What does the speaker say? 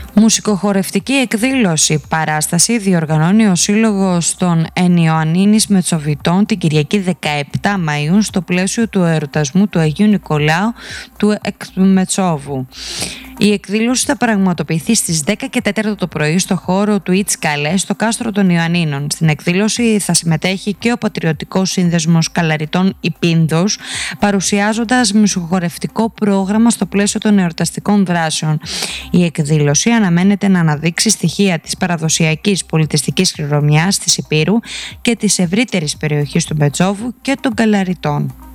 Μουσικοχορευτική εκδήλωση παράσταση διοργανώνει ο Σύλλογος των Ενιωαννίνης Μετσοβιτών την Κυριακή 17 Μαΐου στο πλαίσιο του εορτασμού του Αγίου Νικολάου του Εκμετσόβου. Η εκδήλωση θα πραγματοποιηθεί στις 10 και 4 το πρωί στο χώρο του Ιτς Καλέ στο κάστρο των Ιωαννίνων. Στην εκδήλωση θα συμμετέχει και ο Πατριωτικός Σύνδεσμος Καλαριτών Ιππίνδος, παρουσιάζοντας μουσικοχορευτικό πρόγραμμα στο πλαίσιο των εορταστικών δράσεων. Η εκδήλωση αναμένεται να αναδείξει στοιχεία της παραδοσιακής πολιτιστικής κληρονομιάς της Ηπείρου και της ευρύτερης περιοχής του Μετσόβου και των Καλαριτών.